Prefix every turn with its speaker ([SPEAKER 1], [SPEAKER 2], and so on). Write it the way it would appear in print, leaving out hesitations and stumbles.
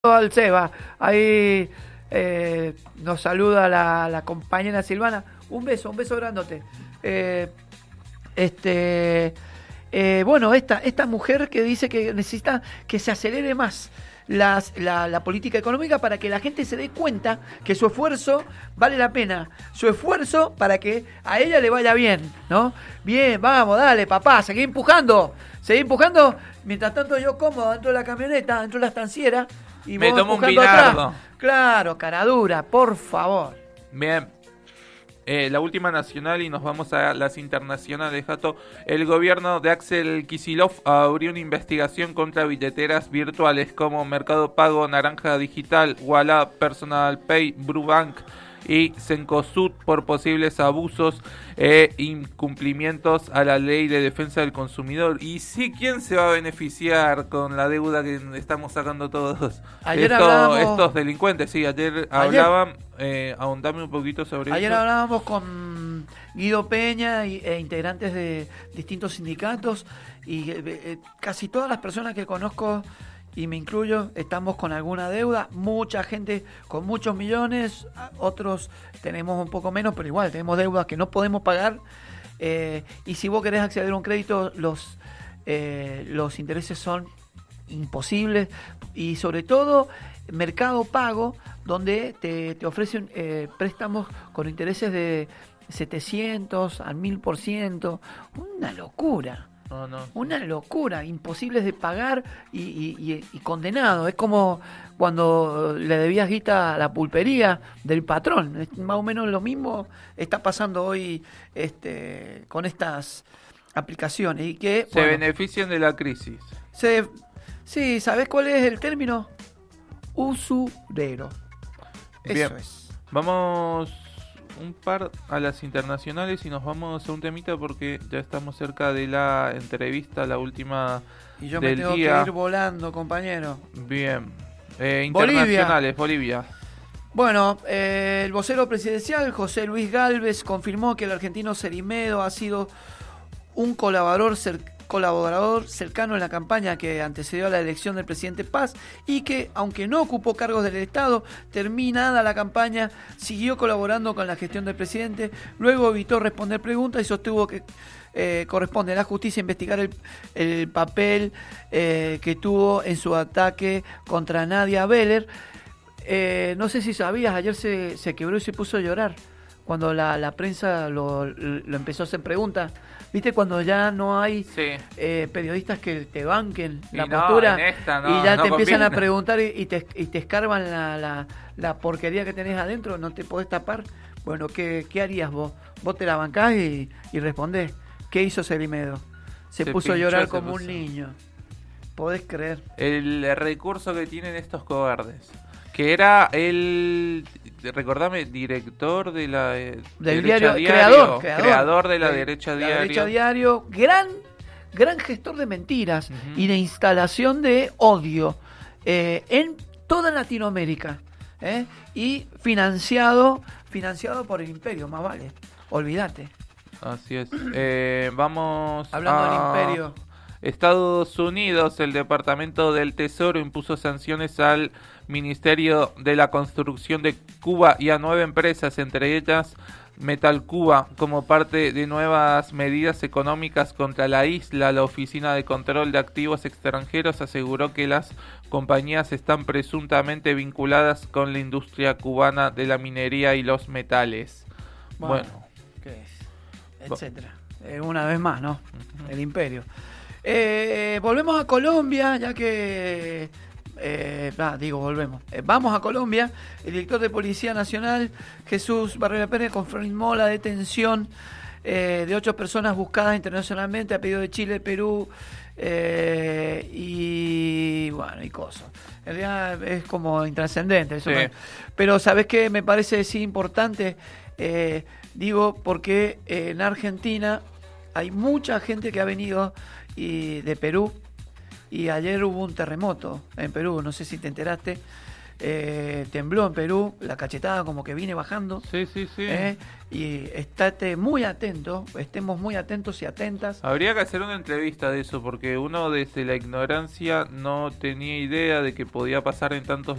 [SPEAKER 1] al Seba. Ahí nos saluda la compañera Silvana. Un beso grandote. Bueno, esta mujer que dice que necesita que se acelere más la política económica para que la gente se dé cuenta que su esfuerzo vale la pena. Su esfuerzo para que a ella le vaya bien, ¿no? Bien, vamos, dale, papá, seguí empujando. Seguí empujando. Mientras tanto yo como dentro de la camioneta, dentro de la estanciera. Y
[SPEAKER 2] me
[SPEAKER 1] vos
[SPEAKER 2] tomo un
[SPEAKER 1] empujando
[SPEAKER 2] vinardo.
[SPEAKER 1] atrás. Claro, caradura, por favor.
[SPEAKER 2] Bien. La última nacional y nos vamos a las internacionales, Jato. El gobierno de Axel Kicillof abrió una investigación contra billeteras virtuales como Mercado Pago, Naranja Digital, Walla, Personal Pay, Brubank y Cencosud por posibles abusos e incumplimientos a la ley de defensa del consumidor. Y sí, ¿quién se va a beneficiar con la deuda que estamos sacando todos? Estos delincuentes, sí, ayer hablaban, ahondame un poquito sobre
[SPEAKER 1] ayer
[SPEAKER 2] eso.
[SPEAKER 1] hablábamos con Guido Peña e integrantes de distintos sindicatos y casi todas las personas que conozco, y me incluyo, estamos con alguna deuda. Mucha gente con muchos millones, otros tenemos un poco menos, pero igual tenemos deudas que no podemos pagar. Y si vos querés acceder a un crédito, los intereses son imposibles. Y sobre todo, Mercado Pago, donde te ofrecen préstamos con intereses de 700 al 1000%. Una locura.
[SPEAKER 2] No.
[SPEAKER 1] Una locura, imposibles de pagar y condenado. Es como cuando le debías guita a la pulpería del patrón. Es más o menos lo mismo está pasando hoy con estas aplicaciones. Y que
[SPEAKER 2] se benefician de la crisis.
[SPEAKER 1] Sí, ¿sabés cuál es el término? Usurero.
[SPEAKER 2] Bien.
[SPEAKER 1] Eso es.
[SPEAKER 2] Vamos un par a las internacionales y nos vamos a un temita porque ya estamos cerca de la entrevista, la última
[SPEAKER 1] y yo
[SPEAKER 2] del
[SPEAKER 1] me tengo
[SPEAKER 2] día.
[SPEAKER 1] que ir volando, compañero.
[SPEAKER 2] Bien. Internacionales, Bolivia.
[SPEAKER 1] Bueno, el vocero presidencial José Luis Gálvez confirmó que el argentino Cerimedo ha sido un colaborador cercano en la campaña que antecedió a la elección del presidente Paz y que, aunque no ocupó cargos del Estado, terminada la campaña, siguió colaborando con la gestión del presidente. Luego evitó responder preguntas y sostuvo que corresponde a la justicia investigar el papel que tuvo en su ataque contra Nadia Beller. No sé si sabías, ayer se quebró y se puso a llorar cuando la prensa lo empezó a hacer preguntas. ¿Viste cuando ya no hay periodistas que te banquen la postura y ya te empiezan a preguntar y te escarban la porquería que tenés adentro? ¿No te podés tapar? Bueno, ¿qué harías vos? Vos te la bancás y respondés. ¿Qué hizo Cerimedo? Se puso a llorar como un niño. ¿Podés creer?
[SPEAKER 2] El recurso que tienen estos cobardes. Que era recordame, director de la
[SPEAKER 1] del diario, creador
[SPEAKER 2] de la Derecha Diario.
[SPEAKER 1] La Derecha Diario, gran gestor de mentiras y de instalación de odio en toda Latinoamérica, y financiado por el imperio, más vale, olvídate.
[SPEAKER 2] Así es. Vamos
[SPEAKER 1] hablando del imperio.
[SPEAKER 2] Estados Unidos, el Departamento del Tesoro impuso sanciones al Ministerio de la Construcción de Cuba y a 9 empresas, entre ellas Metal Cuba, como parte de nuevas medidas económicas contra la isla. La Oficina de Control de Activos Extranjeros aseguró que las compañías están presuntamente vinculadas con la industria cubana de la minería y los metales. Bueno.
[SPEAKER 1] ¿Qué es? Etcétera. Una vez más, ¿no? El imperio. Volvemos a Colombia, ya que volvemos. Vamos a Colombia. El director de Policía Nacional, Jesús Barrera Pérez, confirmó la detención de 8 personas buscadas internacionalmente a pedido de Chile, Perú y cosas. En realidad es como intrascendente eso. Sí. Pero ¿sabés qué? Me parece sí importante, porque en Argentina hay mucha gente que ha venido de Perú, y ayer hubo un terremoto en Perú, no sé si te enteraste, tembló en Perú, la cachetada como que viene bajando.
[SPEAKER 2] Sí, sí, sí.
[SPEAKER 1] Y estate muy atento, estemos muy atentos y atentas.
[SPEAKER 2] Habría que hacer una entrevista de eso, porque uno desde la ignorancia no tenía idea de que podía pasar en tantos